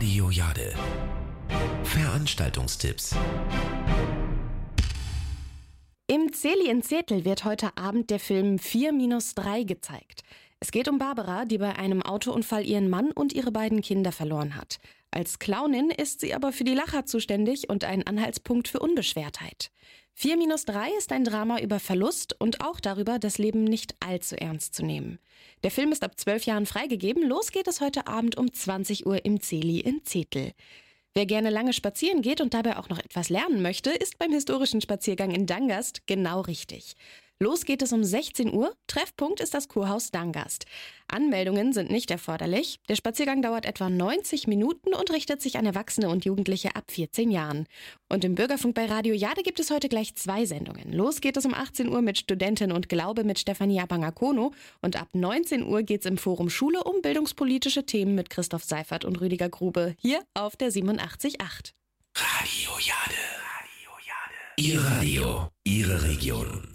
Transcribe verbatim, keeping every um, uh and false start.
Radio Jade. Veranstaltungstipps. Im Zeli in Zetel wird heute Abend der Film vier minus drei gezeigt. Es geht um Barbara, die bei einem Autounfall ihren Mann und ihre beiden Kinder verloren hat. Als Clownin ist sie aber für die Lacher zuständig und ein Anhaltspunkt für Unbeschwertheit. vier minus drei ist ein Drama über Verlust und auch darüber, das Leben nicht allzu ernst zu nehmen. Der Film ist ab zwölf Jahren freigegeben. Los geht es heute Abend um zwanzig Uhr im Zeli in Zetel. Wer gerne lange spazieren geht und dabei auch noch etwas lernen möchte, ist beim historischen Spaziergang in Dangast genau richtig. Los geht es um sechzehn Uhr. Treffpunkt ist das Kurhaus Dangast. Anmeldungen sind nicht erforderlich. Der Spaziergang dauert etwa neunzig Minuten und richtet sich an Erwachsene und Jugendliche ab vierzehn Jahren. Und im Bürgerfunk bei Radio Jade gibt es heute gleich zwei Sendungen. Los geht es um achtzehn Uhr mit Studentin und Glaube mit Stefania Bangakono und ab neunzehn Uhr geht es im Forum Schule um bildungspolitische Themen mit Christoph Seifert und Rüdiger Grube hier auf der siebenundachtzig Komma acht. Radio Jade. Radio Jade. Ihr Radio, Ihre Region.